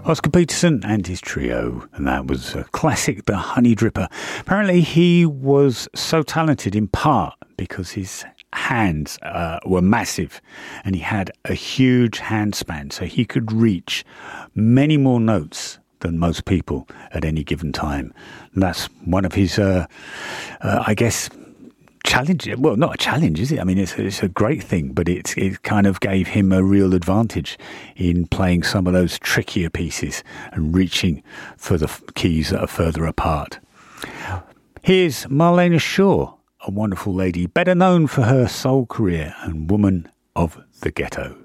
Oscar Peterson and his trio, and that was a classic, The Honey Dripper. Apparently he was so talented in part because his hands were massive and he had a huge hand span, so he could reach many more notes than most people at any given time. And that's one of his, I guess, challenge. Well, not a challenge, is it? I mean, it's a great thing, but it kind of gave him a real advantage in playing some of those trickier pieces and reaching for the keys that are further apart. Here's Marlena Shaw, a wonderful lady, better known for her soul career and Woman of the Ghetto.